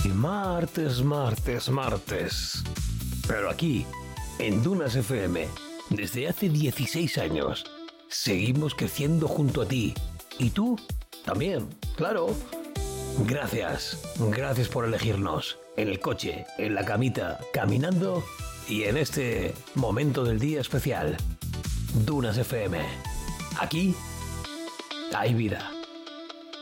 martes, martes, martes. Pero aquí, en Dunas FM, desde hace 16 años, seguimos creciendo junto a ti. Y tú también, claro. Gracias, gracias por elegirnos. En el coche, en la camita, caminando y en este momento del día especial. Dunas FM. Aquí hay vida.